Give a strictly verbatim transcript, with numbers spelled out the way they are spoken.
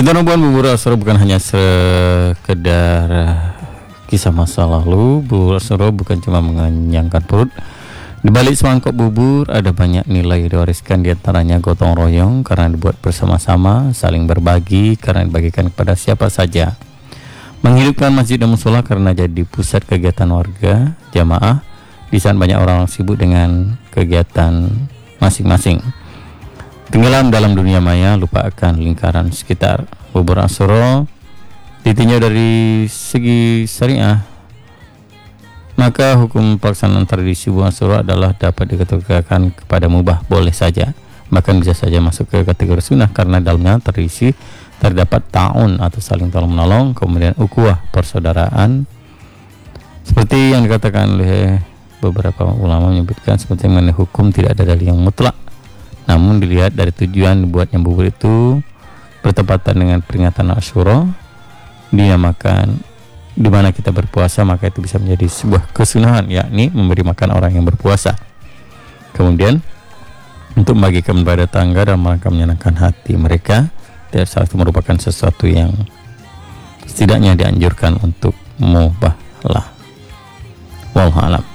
Cinta Nubuan Bubur Asyura bukan hanya sekedar kisah masa lalu. Bubur Asyura bukan cuma mengenyangkan perut. Di balik semangkok bubur ada banyak nilai diwariskan, diantaranya gotong royong karena dibuat bersama-sama, saling berbagi karena dibagikan kepada siapa saja, menghidupkan masjid dan musola karena jadi pusat kegiatan warga jamaah di saat banyak orang sibuk dengan kegiatan masing-masing. Tenggelam dalam dunia maya, lupa akan lingkaran sekitar. Bubur Asyura ditinjau dari segi syariah, maka hukum pelaksanaan tradisi bubur Asyura adalah dapat dikategorikan kepada mubah, boleh saja, bahkan bisa saja masuk ke kategori sunnah karena dalamnya tradisi terdapat ta'un atau saling tolong menolong, kemudian ukhuwah persaudaraan, seperti yang dikatakan oleh beberapa ulama menyebutkan seperti mengenai hukum tidak ada dalil yang mutlak. Namun dilihat dari tujuan dibuatnya bubur itu bertepatan dengan peringatan Asyura, dinamakan di mana kita berpuasa, maka itu bisa menjadi sebuah kesunahan, yakni memberi makan orang yang berpuasa. Kemudian untuk membagikan kepada tetangga dan rangka menyenangkan hati mereka, tidak salah itu merupakan sesuatu yang setidaknya dianjurkan untuk mubah lah. Wallahu a'lam.